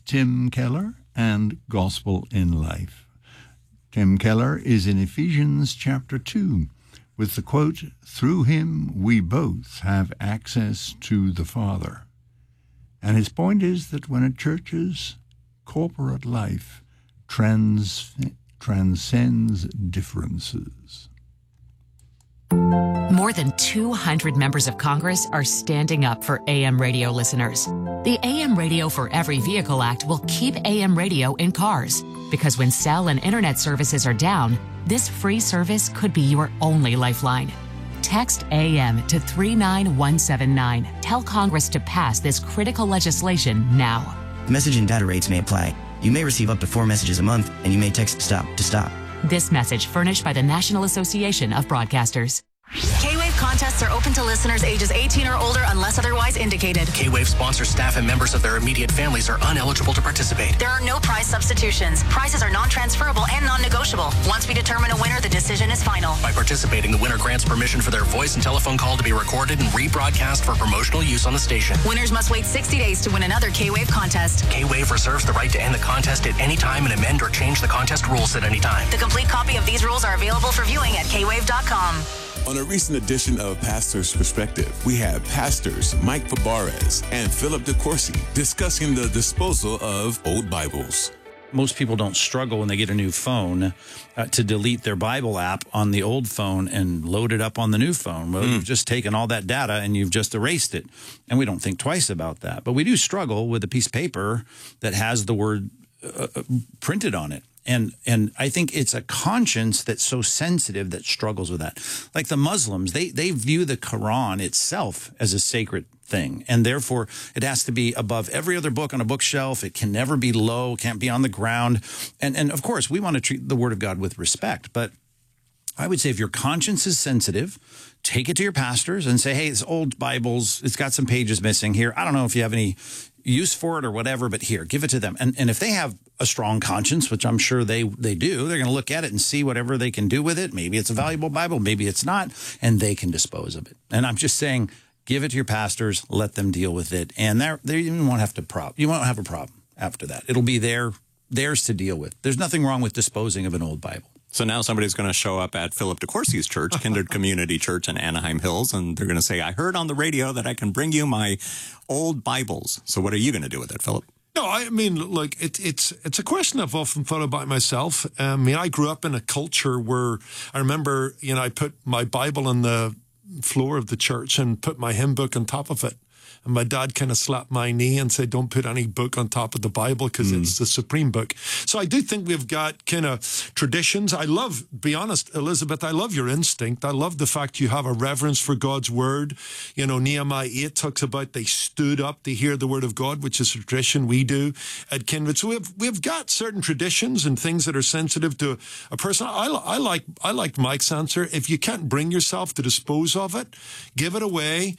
Tim Keller and Gospel in Life. Tim Keller is in Ephesians chapter 2 with the quote, "Through him we both have access to the Father." And his point is that when a church's corporate life transcends differences. More than 200 members of Congress are standing up for AM radio listeners. The AM Radio for Every Vehicle Act will keep AM radio in cars, because when cell and internet services are down, this free service could be your only lifeline. Text AM to 39179. Tell Congress to pass this critical legislation now. Message and data rates may apply. You may receive up to 4 messages a month, and you may text STOP to stop. This message furnished by the National Association of Broadcasters. K-Wave contests are open to listeners ages 18 or older unless otherwise indicated. K-Wave sponsor staff and members of their immediate families are ineligible to participate. There are no prize substitutions. Prizes are non-transferable and non-negotiable. Once we determine a winner, the decision is final. By participating, the winner grants permission for their voice and telephone call to be recorded and rebroadcast for promotional use on the station. Winners must wait 60 days to win another K-Wave contest. K-Wave reserves the right to end the contest at any time and amend or change the contest rules at any time. The complete copy of these rules are available for viewing at kwave.com. On a recent edition of Pastor's Perspective, we have pastors Mike Fabarez and Philip DeCourcy discussing the disposal of old Bibles. Most people don't struggle when they get a new phone to delete their Bible app on the old phone and load it up on the new phone. Well, you've just taken all that data and you've just erased it. And we don't think twice about that. But we do struggle with a piece of paper that has the word printed on it. And I think it's a conscience that's so sensitive that struggles with that. Like the Muslims, they view the Quran itself as a sacred thing. And therefore, it has to be above every other book on a bookshelf. It can never be low, can't be on the ground. And of course, we want to treat the Word of God with respect. But I would say if your conscience is sensitive, take it to your pastors and say, hey, this old Bible's, it's got some pages missing here. I don't know if you have any use for it or whatever, but here, give it to them. And if they have a strong conscience, which I'm sure they do, they're going to look at it and see whatever they can do with it. Maybe it's a valuable Bible, maybe it's not, and they can dispose of it. And I'm just saying, give it to your pastors, let them deal with it, and they even won't have you won't have a problem after that. It'll be theirs to deal with. There's nothing wrong with disposing of an old Bible. So now somebody's going to show up at Philip DeCourcy's church, Kindred Community Church in Anaheim Hills, and they're going to say, I heard on the radio that I can bring you my old Bibles. So what are you going to do with it, Philip? No, I mean, look, it's a question I've often thought about myself. I mean, I grew up in a culture where I remember, I put my Bible on the floor of the church and put my hymn book on top of it. And my dad kind of slapped my knee and said, don't put any book on top of the Bible because it's the supreme book. So I do think we've got kind of traditions. I love, be honest, Elizabeth, I love your instinct. I love the fact you have a reverence for God's word. Nehemiah 8 talks about they stood up to hear the word of God, which is a tradition we do at Kindred. So we've got certain traditions and things that are sensitive to a person. I like Mike's answer. If you can't bring yourself to dispose of it, give it away.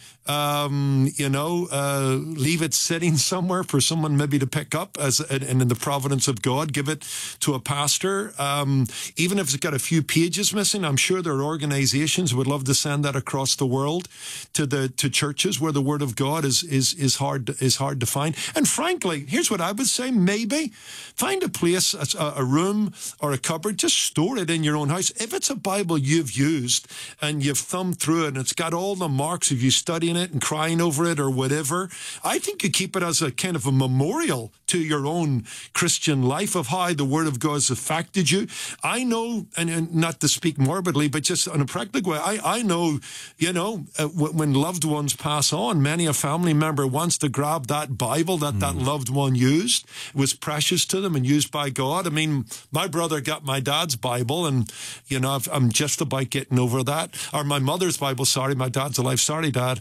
Leave it sitting somewhere for someone maybe to pick up, and in the providence of God, give it to a pastor. Even if it's got a few pages missing, I'm sure there are organizations who would love to send that across the world to churches where the Word of God is hard to find. And frankly, here's what I would say: maybe find a place, a room or a cupboard, just store it in your own house. If it's a Bible you've used and you've thumbed through it and it's got all the marks of you studying it and crying over it or whatever, I think you keep it as a kind of a memorial to your own Christian life of how the Word of God has affected you. I know, and not to speak morbidly, but just in a practical way, I know, when loved ones pass on, many a family member wants to grab that Bible that loved one used. It was precious to them and used by God. I mean, my brother got my dad's Bible, and, I'm just about getting over that. Or my mother's Bible, sorry, my dad's alive, sorry, Dad.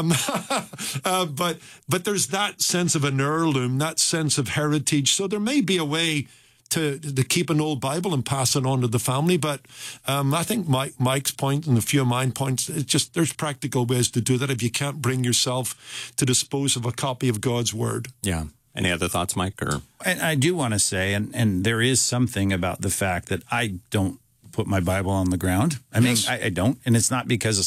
But there's that sense of an heirloom, that sense of heritage. So there may be a way to keep an old Bible and pass it on to the family. But I think Mike's point and a few of mine points, it's just there's practical ways to do that if you can't bring yourself to dispose of a copy of God's Word. Yeah. Any other thoughts, Mike? And I do want to say, and there is something about the fact that I don't put my Bible on the ground. I mean, I don't. And it's not because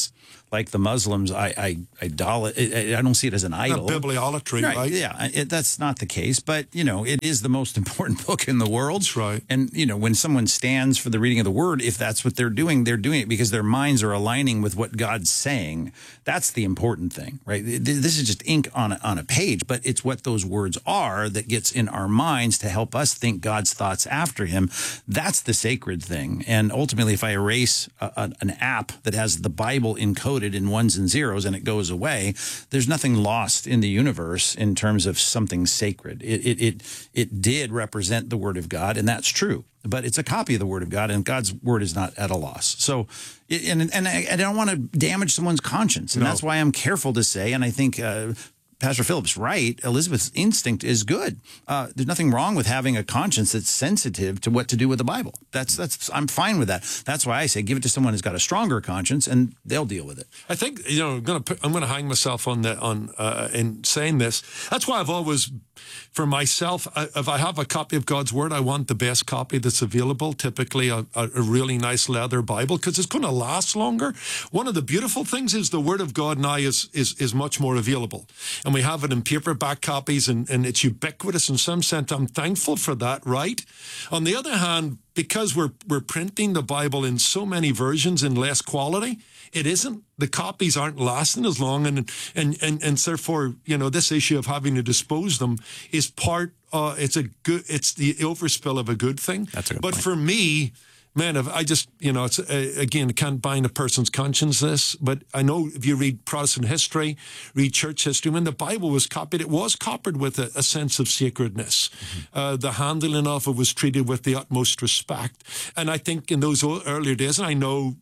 like the Muslims, I don't see it as an idol. Not bibliolatry, right? Yeah, that's not the case. But, it is the most important book in the world. That's right. And, when someone stands for the reading of the word, if that's what they're doing it because their minds are aligning with what God's saying. That's the important thing, right? This is just ink on a page, but it's what those words are that gets in our minds to help us think God's thoughts after him. That's the sacred thing. And ultimately, if I erase an app that has the Bible encoded in ones and zeros and it goes away, there's nothing lost in the universe in terms of something sacred. It did represent the Word of God, and that's true. But it's a copy of the Word of God, and God's Word is not at a loss. So, and I don't want to damage someone's conscience, and that's why I'm careful to say, and I think Pastor Philip's right, Elizabeth's instinct is good. There's nothing wrong with having a conscience that's sensitive to what to do with the Bible. I'm fine with that. That's why I say give it to someone who's got a stronger conscience, and they'll deal with it. I think I'm going to hang myself in saying this. That's why I've always, for myself, if I have a copy of God's Word, I want the best copy that's available. Typically, a really nice leather Bible, because it's going to last longer. One of the beautiful things is the Word of God now is much more available. And we have it in paperback copies, and it's ubiquitous in some sense. I'm thankful for that, right? On the other hand, because we're printing the Bible in so many versions in less quality, the copies aren't lasting as long, and therefore, this issue of having to dispose them is it's the overspill of a good thing. That's a good point. But for me, man, if I just, it's again, I can't bind a person's conscience this, but I know if you read Protestant history, read church history, when the Bible was copied, it was copied with a sense of sacredness. Mm-hmm. The handling of it was treated with the utmost respect. And I think in those earlier days, and I know,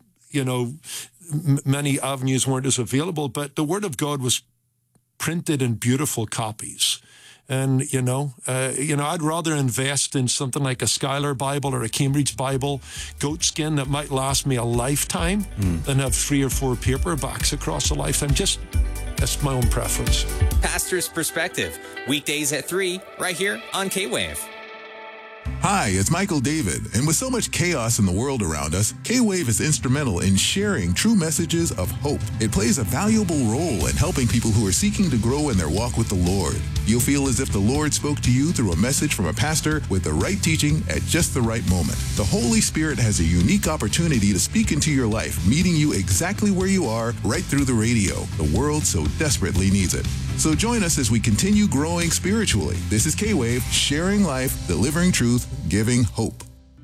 many avenues weren't as available, but the Word of God was printed in beautiful copies. And, I'd rather invest in something like a Schuyler Bible or a Cambridge Bible, goatskin, that might last me a lifetime than have 3 or 4 paperbacks across a lifetime. That's my own preference. Pastor's Perspective, weekdays at 3, right here on K-Wave. Hi, it's Michael David, and with so much chaos in the world around us, K-Wave is instrumental in sharing true messages of hope. It plays a valuable role in helping people who are seeking to grow in their walk with the Lord. You'll feel as if the Lord spoke to you through a message from a pastor with the right teaching at just the right moment. The Holy Spirit has a unique opportunity to speak into your life, meeting you exactly where you are, right through the radio. The world so desperately needs it. So join us as we continue growing spiritually. This is K-Wave, sharing life, delivering truth, giving hope.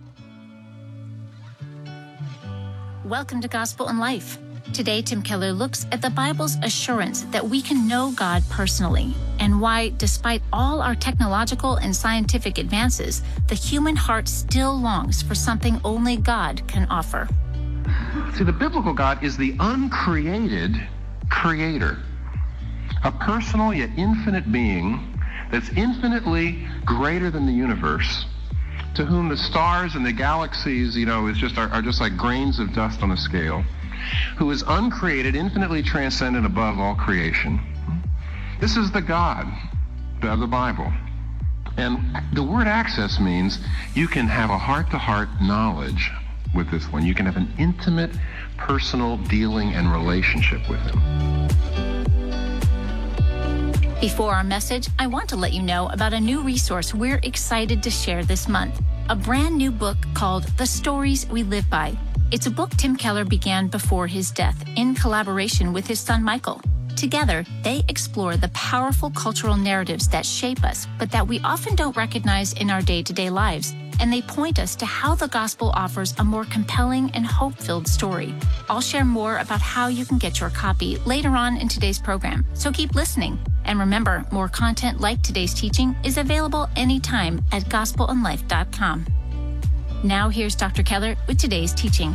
Welcome to Gospel in Life. Today, Tim Keller looks at the Bible's assurance that we can know God personally, and why, despite all our technological and scientific advances, the human heart still longs for something only God can offer. See, the biblical God is the uncreated creator. A personal yet infinite being that's infinitely greater than the universe, to whom the stars and the galaxies, are just like grains of dust on a scale, who is uncreated, infinitely transcendent above all creation. This is the God of the Bible. And the word access means you can have a heart-to-heart knowledge with this one. You can have an intimate, personal dealing and relationship with him. Before our message, I want to let you know about a new resource we're excited to share this month. A brand new book called The Stories We Live By. It's a book Tim Keller began before his death in collaboration with his son Michael. Together, they explore the powerful cultural narratives that shape us, but that we often don't recognize in our day-to-day lives. And they point us to how the gospel offers a more compelling and hope-filled story. I'll share more about how you can get your copy later on in today's program, so keep listening. And remember, more content like today's teaching is available anytime at gospelinlife.com. Now here's Dr. Keller with today's teaching.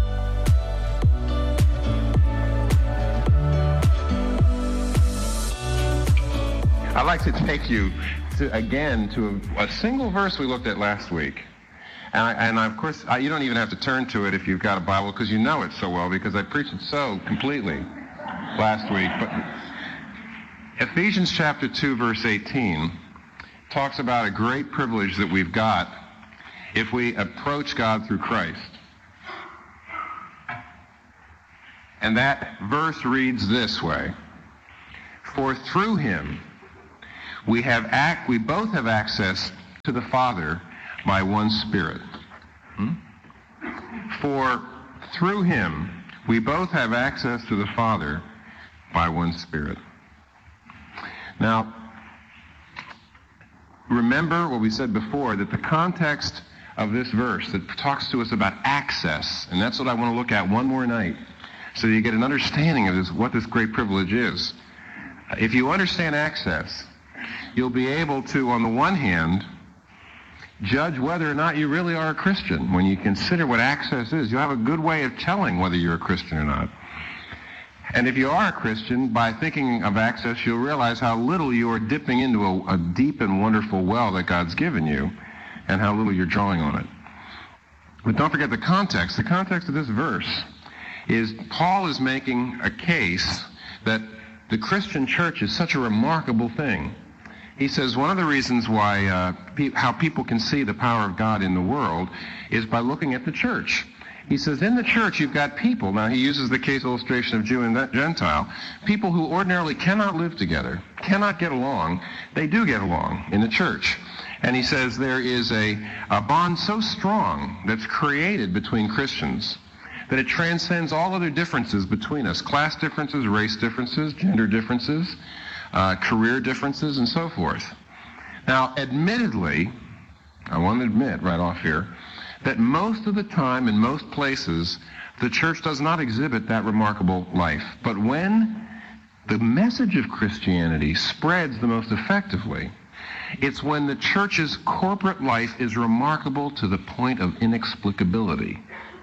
I'd like to take you to a single verse we looked at last week. And of course, you don't even have to turn to it if you've got a Bible, because you know it so well, because I preached it so completely last week. But Ephesians chapter 2, verse 18 talks about a great privilege that we've got if we approach God through Christ. And that verse reads this way: For through him we both have access to the Father by one Spirit. For through him we both have access to the Father by one Spirit. Now, remember what we said before, that the context of this verse that talks to us about access, and that's what I want to look at one more night, so you get an understanding of what this great privilege is. If you understand access, you'll be able to, on the one hand, judge whether or not you really are a Christian. When you consider what access is, you'll have a good way of telling whether you're a Christian or not. And if you are a Christian, by thinking of access, you'll realize how little you are dipping into a deep and wonderful well that God's given you, and how little you're drawing on it. But don't forget the context. The context of this verse is Paul is making a case that the Christian church is such a remarkable thing. He says one of the reasons why how people can see the power of God in the world is by looking at the church. He says in the church you've got people, now he uses the case illustration of Jew and Gentile, people who ordinarily cannot live together, cannot get along. They do get along in the church. And he says there is a bond so strong that's created between Christians that it transcends all other differences between us, class differences, race differences, gender differences, career differences, and so forth. Now, admittedly, I want to admit right off here, that most of the time in most places, the church does not exhibit that remarkable life. But when the message of Christianity spreads the most effectively, it's when the church's corporate life is remarkable to the point of inexplicability.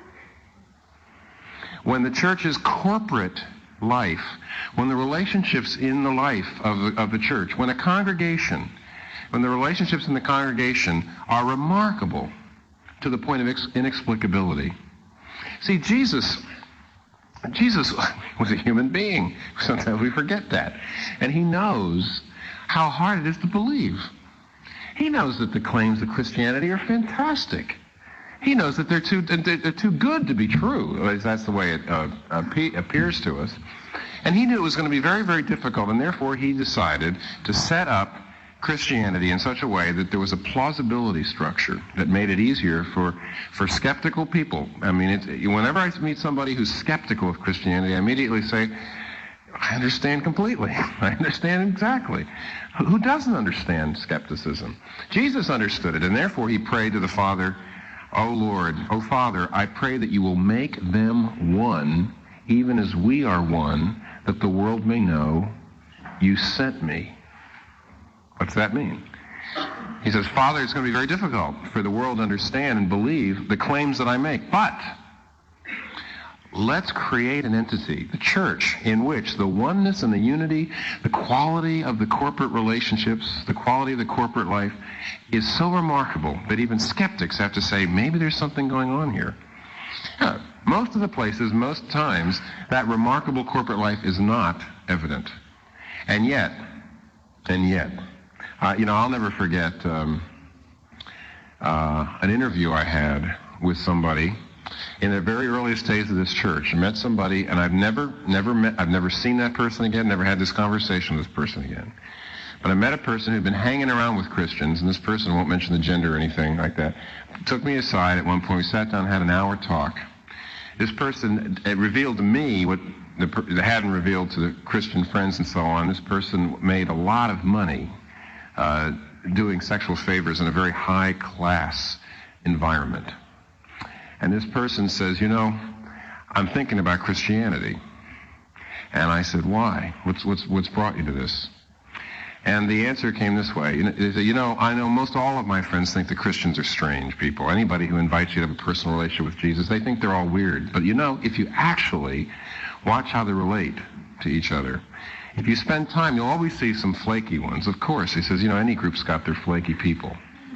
When the church's corporate life, when the relationships in the life of the church, when the relationships in the congregation are remarkable to the point of inexplicability. See, Jesus was a human being. Sometimes we forget that. And he knows how hard it is to believe. He knows that the claims of Christianity are fantastic. He knows that they're too good to be true. At least that's the way it appears to us. And he knew it was going to be very, very difficult, and therefore he decided to set up Christianity in such a way that there was a plausibility structure that made it easier for skeptical people. I mean, whenever I meet somebody who's skeptical of Christianity, I immediately say, I understand completely. I understand exactly. Who doesn't understand skepticism? Jesus understood it, and therefore he prayed to the Father, O Lord, O Father, I pray that you will make them one, even as we are one, that the world may know you sent me. What's that mean? He says, Father, it's going to be very difficult for the world to understand and believe the claims that I make, but let's create an entity, the church, in which the oneness and the unity, the quality of the corporate relationships, the quality of the corporate life is so remarkable that even skeptics have to say, maybe there's something going on here. Most of the places, most times, that remarkable corporate life is not evident. And yet, I'll never forget an interview I had with somebody in the very earliest days of this church. I met somebody, and I've never seen that person again, never had this conversation with this person again. But I met a person who'd been hanging around with Christians, and this person, won't mention the gender or anything like that, took me aside at one point. We sat down and had an hour talk. This person, it revealed to me what they hadn't revealed to the Christian friends and so on. This person made a lot of money doing sexual favors in a very high-class environment. And this person says, I'm thinking about Christianity. And I said, why? What's brought you to this? And the answer came this way. They said, I know most all of my friends think that Christians are strange people. Anybody who invites you to have a personal relationship with Jesus, they think they're all weird. But if you actually watch how they relate to each other, if you spend time, you'll always see some flaky ones. Of course, he says, any group's got their flaky people.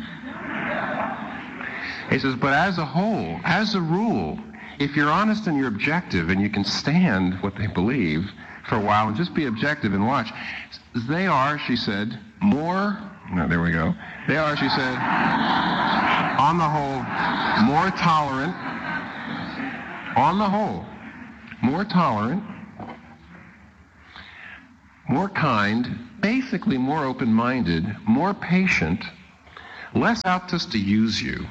He says, but as a whole, as a rule, if you're honest and you're objective and you can stand what they believe for a while and just be objective and watch, they are, she said, there we go. They are, she said, on the whole, more tolerant, on the whole, more tolerant, more kind, basically more open-minded, more patient, less out just to use you.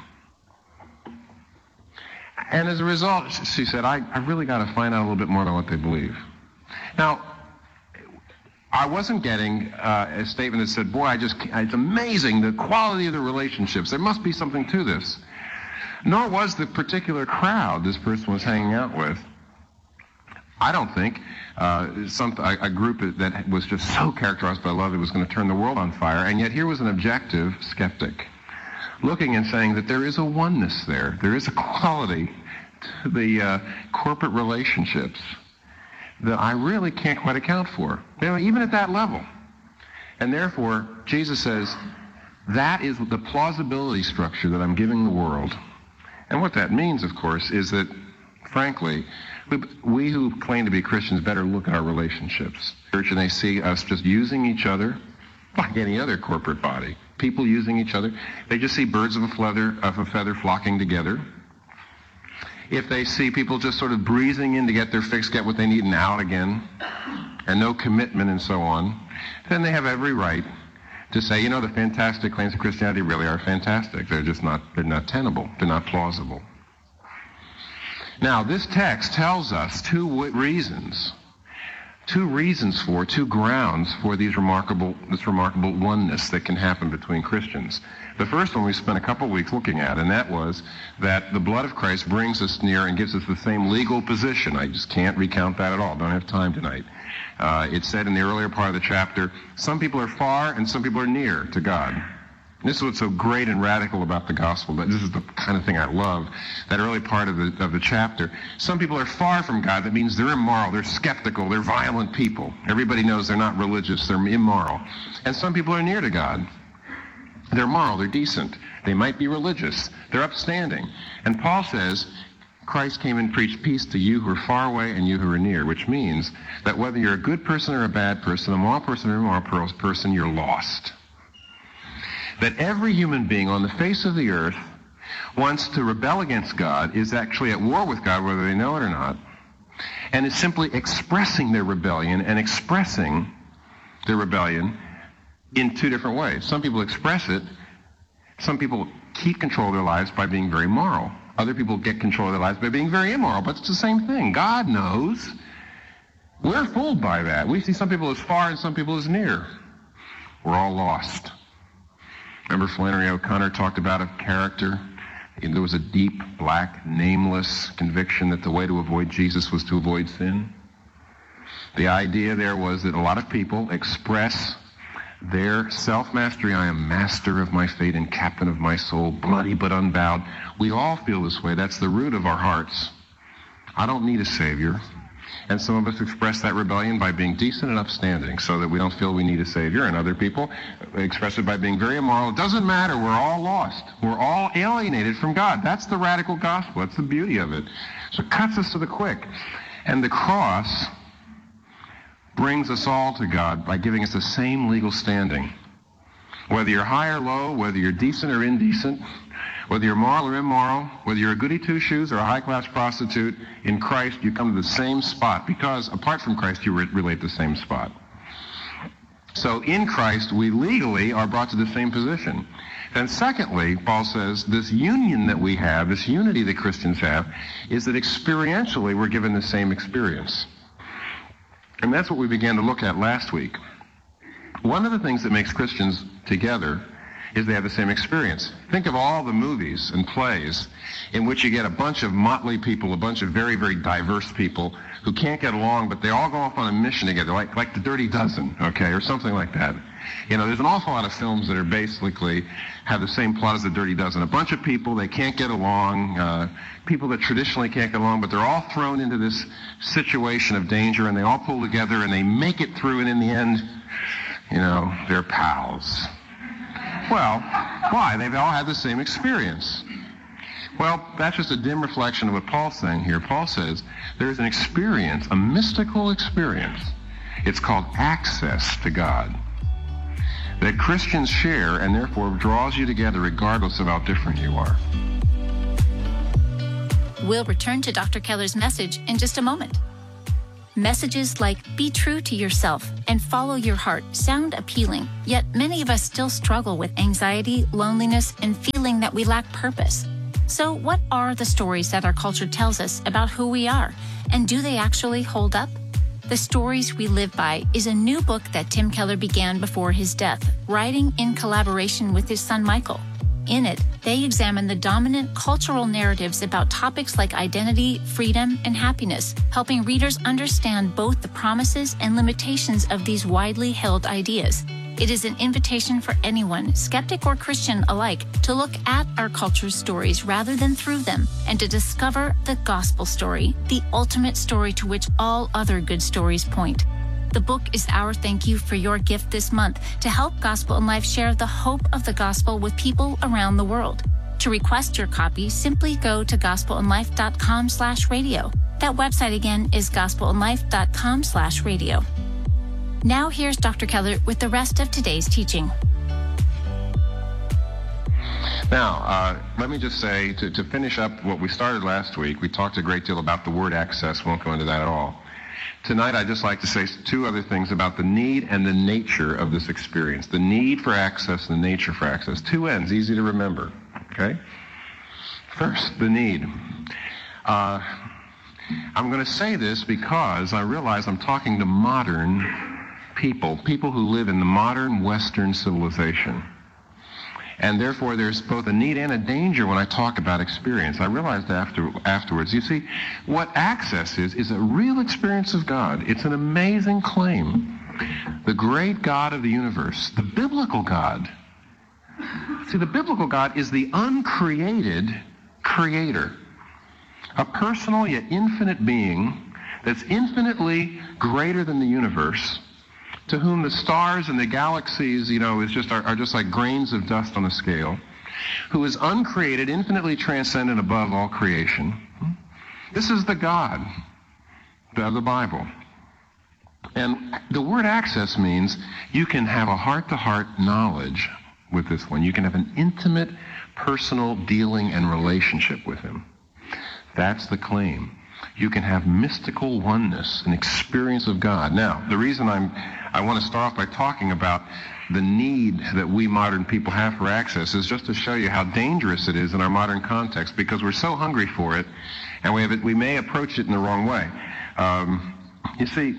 And as a result, she said, I really got to find out a little bit more about what they believe. Now, I wasn't getting a statement that said, boy, it's amazing, the quality of the relationships. There must be something to this. Nor was the particular crowd this person was hanging out with, I don't think, a group that was just so characterized by love it was going to turn the world on fire. And yet here was an objective skeptic looking and saying that there is a oneness there. There is a quality to the corporate relationships that I really can't quite account for, even at that level. And therefore, Jesus says, that is the plausibility structure that I'm giving the world. And what that means, of course, is that, frankly, we who claim to be Christians better look at our relationships. And they see us just using each other like any other corporate body. People using each other. They just see birds of a feather flocking together. If they see people just sort of breezing in to get their fix, get what they need, and out again, and no commitment and so on, then they have every right to say, the fantastic claims of Christianity really are fantastic. They're not tenable. They're not plausible. Now, this text tells us two grounds for this remarkable oneness that can happen between Christians. The first one we spent a couple weeks looking at, and that was that the blood of Christ brings us near and gives us the same legal position. I just can't recount that at all. Don't have time tonight. It said in the earlier part of the chapter, some people are far and some people are near to God. And this is what's so great and radical about the gospel. But this is the kind of thing I love, that early part of the chapter. Some people are far from God. That means they're immoral, they're skeptical, they're violent people. Everybody knows they're not religious, they're immoral. And some people are near to God. They're moral, they're decent. They might be religious, they're upstanding. And Paul says, Christ came and preached peace to you who are far away and you who are near, which means that whether you're a good person or a bad person, a moral person or an immoral person, you're lost. That every human being on the face of the earth wants to rebel against God, is actually at war with God, whether they know it or not, and is simply expressing their rebellion and expressing their rebellion in two different ways. Some people express it. Some people keep control of their lives by being very moral. Other people get control of their lives by being very immoral, but it's the same thing. God knows. We're fooled by that. We see some people as far and some people as near. We're all lost. Remember Flannery O'Connor talked about a character. There was a deep, black, nameless conviction that the way to avoid Jesus was to avoid sin. The idea there was that a lot of people express their self-mastery. I am master of my fate and captain of my soul, bloody but unbowed. We all feel this way. That's the root of our hearts. I don't need a savior. And some of us express that rebellion by being decent and upstanding so that we don't feel we need a savior. And other people express it by being very immoral. It doesn't matter. We're all lost. We're all alienated from God. That's the radical gospel. That's the beauty of it. So it cuts us to the quick. And the cross brings us all to God by giving us the same legal standing. Whether you're high or low, whether you're decent or indecent, whether you're moral or immoral, whether you're a goody two-shoes or a high-class prostitute, in Christ you come to the same spot, because apart from Christ you relate the same spot. So in Christ we legally are brought to the same position. And secondly, Paul says, this union that we have, this unity that Christians have, is that experientially we're given the same experience. And that's what we began to look at last week. One of the things that makes Christians together is they have the same experience. Think of all the movies and plays in which you get a bunch of motley people, a bunch of very, very diverse people who can't get along, but they all go off on a mission together, like The Dirty Dozen, okay, or something like that. There's an awful lot of films that are basically have the same plot as The Dirty Dozen. A bunch of people, they can't get along, people that traditionally can't get along, but they're all thrown into this situation of danger, and they all pull together, and they make it through, and in the end, they're pals. Well, why? They've all had the same experience. Well, that's just a dim reflection of what Paul's saying here. Paul says there's an experience, a mystical experience. It's called access to God, that Christians share and therefore draws you together regardless of how different you are. We'll return to Dr. Keller's message in just a moment. Messages like "be true to yourself" and "follow your heart" sound appealing, yet many of us still struggle with anxiety, loneliness, and feeling that we lack purpose. So what are the stories that our culture tells us about who we are, and do they actually hold up? The Stories We Live By is a new book that Tim Keller began before his death, writing in collaboration with his son Michael. In it, they examine the dominant cultural narratives about topics like identity, freedom, and happiness, helping readers understand both the promises and limitations of these widely held ideas. It is an invitation for anyone, skeptic or Christian alike, to look at our culture's stories rather than through them, and to discover the gospel story, the ultimate story to which all other good stories point. The book is our thank you for your gift this month to help Gospel in Life share the hope of the gospel with people around the world. To request your copy, simply go to gospelinlife.com/radio. That website again is gospelinlife.com/radio. Now here's Dr. Keller with the rest of today's teaching. Now, let me just say, to finish up what we started last week, we talked a great deal about the word access. Won't go into that at all. Tonight, I'd just like to say two other things about the need and the nature of this experience. The need for access and the nature for access. Two ends, easy to remember, okay? First, the need. I'm going to say this because I realize I'm talking to modern people who live in the modern Western civilization. And therefore, there's both a need and a danger when I talk about experience. I realized afterwards, you see, what access is a real experience of God. It's an amazing claim. The great God of the universe, the biblical God. See, the biblical God is the uncreated creator. A personal yet infinite being that's infinitely greater than the universe, to whom the stars and the galaxies, are just like grains of dust on a scale, who is uncreated, infinitely transcendent above all creation. This is the God of the Bible. And the word access means you can have a heart-to-heart knowledge with this one. You can have an intimate, personal dealing and relationship with him. That's the claim. You can have mystical oneness, an experience of God. Now, the reason I want to start off by talking about the need that we modern people have for access is just to show you how dangerous it is in our modern context, because we're so hungry for it, and we may approach it in the wrong way. You see,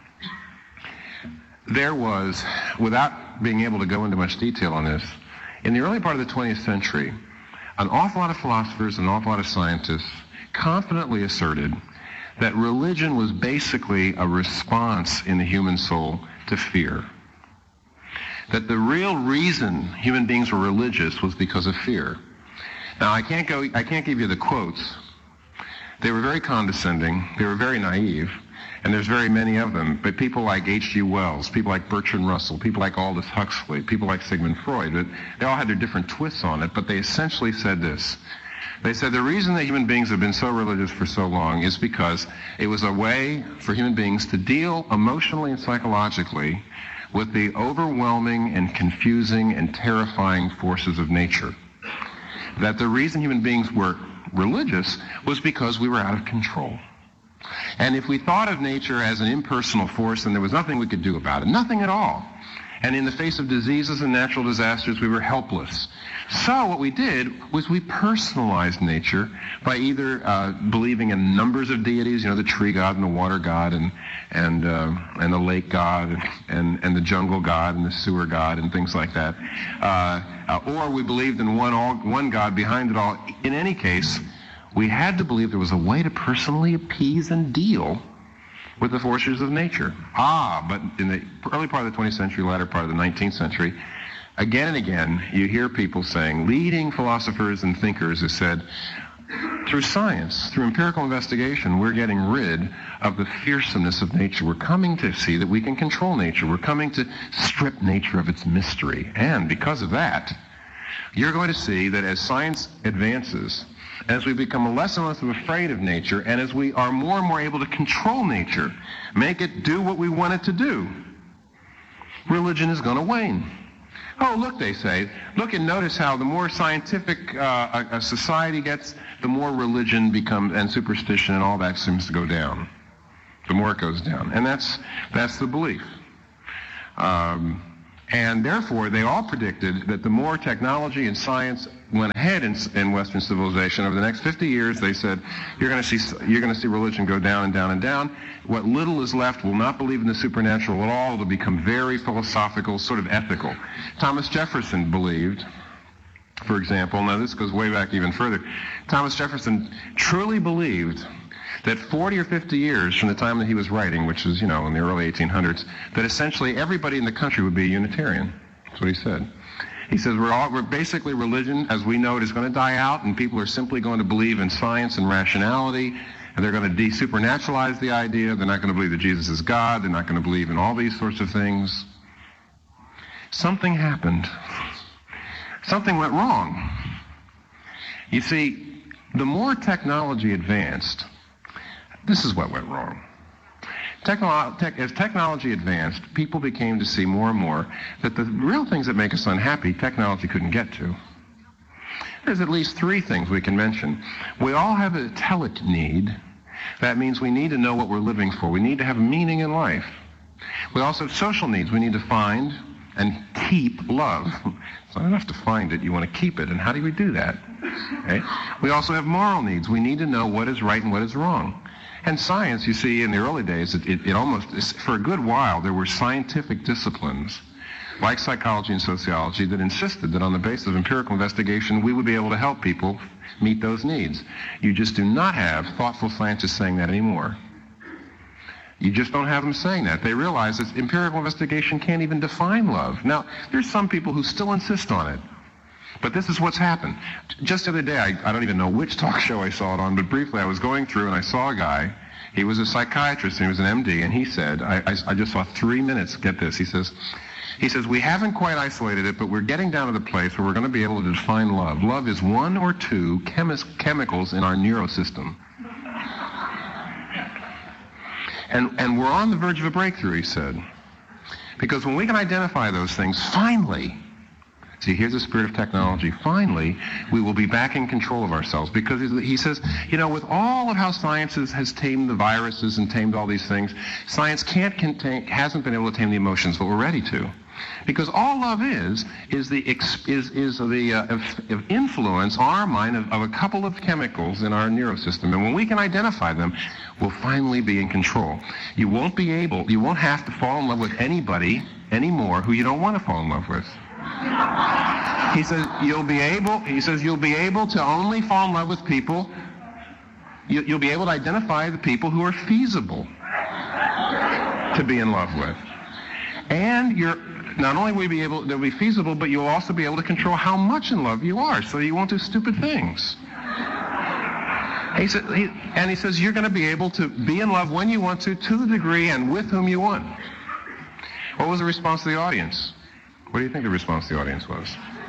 there was, without being able to go into much detail on this, in the early part of the 20th century, an awful lot of philosophers and an awful lot of scientists confidently asserted that religion was basically a response in the human soul to fear. That the real reason human beings were religious was because of fear. Now, I can't give you the quotes. They were very condescending. They were very naive. And there's very many of them. But people like H.G. Wells, people like Bertrand Russell, people like Aldous Huxley, people like Sigmund Freud, they all had their different twists on it, but they essentially said this. They said the reason that human beings have been so religious for so long is because it was a way for human beings to deal emotionally and psychologically with the overwhelming and confusing and terrifying forces of nature. That the reason human beings were religious was because we were out of control. And if we thought of nature as an impersonal force, then there was nothing we could do about it, nothing at all. And in the face of diseases and natural disasters, we were helpless. So what we did was we personalized nature by either believing in numbers of deities, the tree god and the water god and the lake god and the jungle god and the sewer god and things like that. Or we believed in one god behind it all. In any case, we had to believe there was a way to personally appease and deal with the forces of nature. But in the early part of the 20th century, latter part of the 19th century, again and again, you hear people saying, leading philosophers and thinkers have said, through science, through empirical investigation, we're getting rid of the fearsomeness of nature. We're coming to see that we can control nature. We're coming to strip nature of its mystery. And because of that, you're going to see that as science advances, as we become less and less afraid of nature, and as we are more and more able to control nature, make it do what we want it to do, religion is going to wane. Oh, look, they say. Look and notice how the more scientific a society gets, the more religion becomes, and superstition and all that seems to go down. The more it goes down. And that's the belief. And therefore, they all predicted that the more technology and science went ahead in Western civilization over the next 50 years, they said, you're going to see religion go down and down and down. What little is left will not believe in the supernatural at all. It'll become very philosophical, sort of ethical. Thomas Jefferson believed, for example, now this goes way back even further, Thomas Jefferson truly believed that 40 or 50 years from the time that he was writing, which is, in the early 1800s, that essentially everybody in the country would be a Unitarian. That's what he said. He says, we're basically religion as we know it is going to die out, and people are simply going to believe in science and rationality, and they're going to de-supernaturalize the idea. They're not going to believe that Jesus is God. They're not going to believe in all these sorts of things. Something happened. Something went wrong. You see, the more technology advanced, this is what went wrong. As technology advanced, people became to see more and more that the real things that make us unhappy, technology couldn't get to. There's at least 3 things we can mention. We all have a telic need. That means we need to know what we're living for. We need to have meaning in life. We also have social needs. We need to find and keep love. It's not enough to find it. You want to keep it. And how do we do that? Okay? We also have moral needs. We need to know what is right and what is wrong. And science, you see, in the early days, it almost, for a good while, there were scientific disciplines, like psychology and sociology, that insisted that on the basis of empirical investigation, we would be able to help people meet those needs. You just do not have thoughtful scientists saying that anymore. You just don't have them saying that. They realize that empirical investigation can't even define love. Now, there's some people who still insist on it. But this is what's happened. Just the other day, I don't even know which talk show I saw it on, but briefly I was going through and I saw a guy. He was a psychiatrist and he was an MD, and he said, I just saw 3 minutes, get this, he says, we haven't quite isolated it, but we're getting down to the place where we're going to be able to define love. Love is 1 or 2 chemicals in our neurosystem. And we're on the verge of a breakthrough, he said. Because when we can identify those things, finally, see, here's the spirit of technology. Finally, we will be back in control of ourselves. Because he says, with all of how science has tamed the viruses and tamed all these things, science hasn't been able to tame the emotions, but we're ready to. Because all love is the influence on our mind of a couple of chemicals in our neurosystem. And when we can identify them, we'll finally be in control. You won't have to fall in love with anybody anymore who you don't want to fall in love with. He says you'll be able to only fall in love with people. You'll be able to identify the people who are feasible to be in love with. And not only will they'll be feasible, but you'll also be able to control how much in love you are, so you won't do stupid things. He says you're going to be able to be in love when you want to the degree and with whom you want. What was the response of the audience? What do you think the response of the audience was?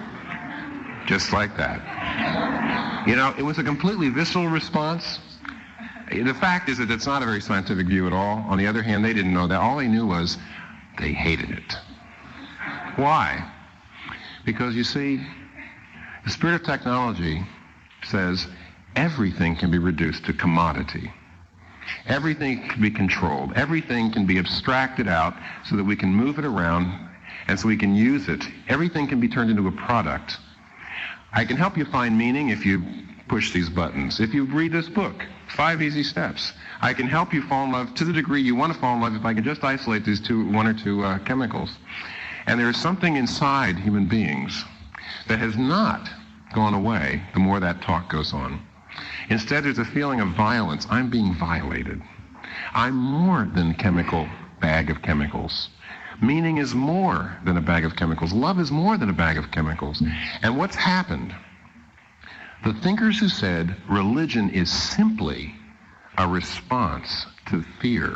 Just like that. It was a completely visceral response. The fact is that it's not a very scientific view at all. On the other hand, they didn't know that. All they knew was they hated it. Why? Because, you see, the spirit of technology says everything can be reduced to commodity. Everything can be controlled. Everything can be abstracted out so that we can move it around and so we can use it. Everything can be turned into a product. I can help you find meaning if you push these buttons. If you read this book, 5 Easy Steps. I can help you fall in love to the degree you want to fall in love if I can just isolate these 1 or 2 chemicals. And there is something inside human beings that has not gone away the more that talk goes on. Instead, there's a feeling of violence. I'm being violated. I'm more than a chemical bag of chemicals. Meaning is more than a bag of chemicals. Love is more than a bag of chemicals. And what's happened? The thinkers who said religion is simply a response to fear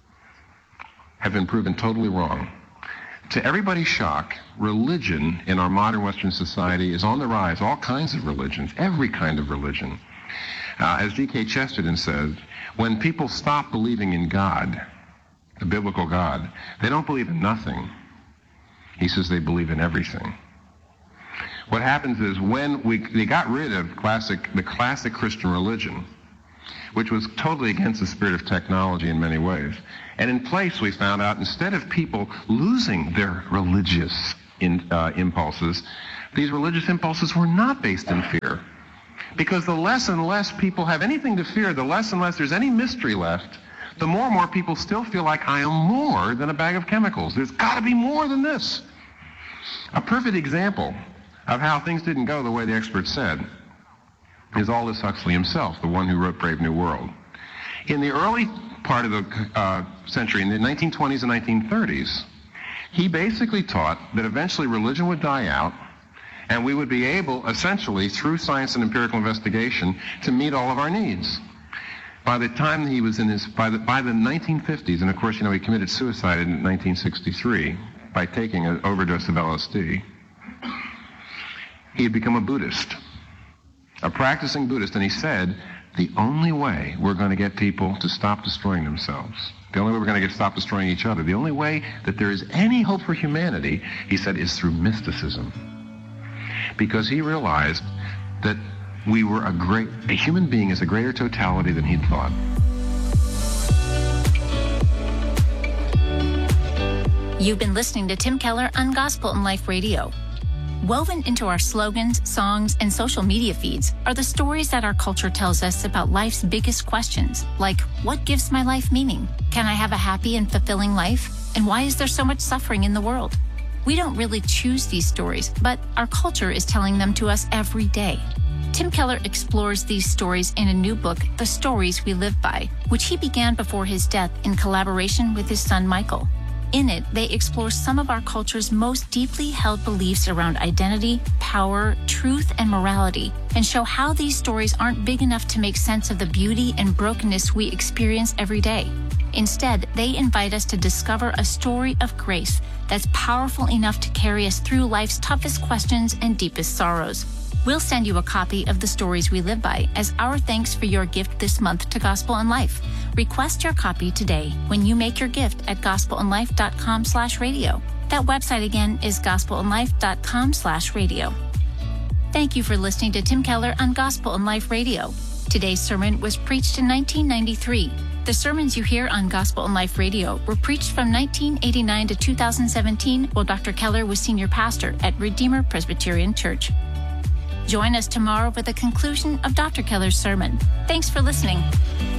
have been proven totally wrong. To everybody's shock, religion in our modern Western society is on the rise. All kinds of religions, every kind of religion. As G.K. Chesterton said, when people stop believing in God, the biblical God, they don't believe in nothing. He says they believe in everything. What happens is when they got rid of the classic Christian religion, which was totally against the spirit of technology in many ways. And in place, we found out, instead of people losing their religious impulses, these religious impulses were not based in fear. Because the less and less people have anything to fear, the less and less there's any mystery left, the more and more people still feel like I am more than a bag of chemicals. There's got to be more than this. A perfect example of how things didn't go the way the experts said is Aldous Huxley himself, the one who wrote Brave New World. In the early part of the century, in the 1920s and 1930s, he basically taught that eventually religion would die out, and we would be able, essentially, through science and empirical investigation, to meet all of our needs. By the time he was in his, by the 1950s, and of course, he committed suicide in 1963 by taking an overdose of LSD, he had become a Buddhist, a practicing Buddhist, and he said, the only way we're going to get people to stop destroying themselves, the only way we're going to stop destroying each other, the only way that there is any hope for humanity, he said, is through mysticism. Because he realized that we were a human being is a greater totality than he'd thought. You've been listening to Tim Keller on Gospel in Life Radio. Woven into our slogans, songs, and social media feeds are the stories that our culture tells us about life's biggest questions, like, what gives my life meaning? Can I have a happy and fulfilling life? And why is there so much suffering in the world? We don't really choose these stories, but our culture is telling them to us every day. Tim Keller explores these stories in a new book, The Stories We Live By, which he began before his death in collaboration with his son Michael. In it, they explore some of our culture's most deeply held beliefs around identity, power, truth, and morality, and show how these stories aren't big enough to make sense of the beauty and brokenness we experience every day. Instead, they invite us to discover a story of grace that's powerful enough to carry us through life's toughest questions and deepest sorrows. We'll send you a copy of The Stories We Live By as our thanks for your gift this month to Gospel in Life. Request your copy today when you make your gift at gospelinlife.com/radio. That website again is gospelinlife.com/radio. Thank you for listening to Tim Keller on Gospel in Life Radio. Today's sermon was preached in 1993. The sermons you hear on Gospel in Life Radio were preached from 1989 to 2017 while Dr. Keller was senior pastor at Redeemer Presbyterian Church. Join us tomorrow for the conclusion of Dr. Keller's sermon. Thanks for listening.